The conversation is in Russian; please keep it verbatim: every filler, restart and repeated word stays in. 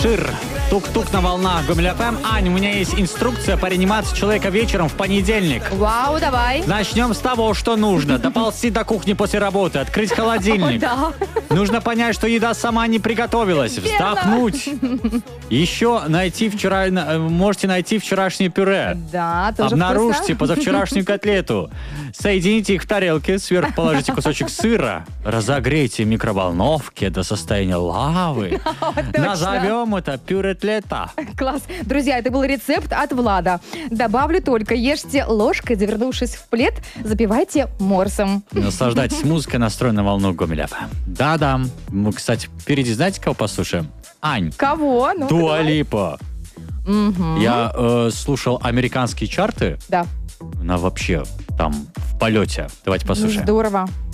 Шир. Тук-тук на волнах Гомель эф эм. Ань, у меня есть инструкция по реанимации человека вечером в понедельник. Вау, давай. Начнем с того, что нужно. Доползти до кухни после работы, открыть холодильник. О, да. Нужно понять, что еда сама не приготовилась. Верно. Вздохнуть. Еще найти вчера... Можете найти вчерашнее пюре. Да, тоже Обнаружьте вкусно. позавчерашнюю котлету. Соедините их в тарелке, сверху положите кусочек сыра, разогрейте в микроволновке до состояния лавы. Точно. Назовем это пюретлета. Класс. Друзья, это был рецепт от Влада. Добавлю только, ешьте ложкой, завернувшись в плед, запивайте морсом. Наслаждайтесь музыкой, настроенной на волну Гомель эф эм. Да-да. Мы, кстати, впереди знаете, кого послушаем? Ань. Кого? Ну, Дуа Липа. Угу. Я э, слушал американские чарты. Да. Она вообще там в полете. Давайте послушаем. Здорово.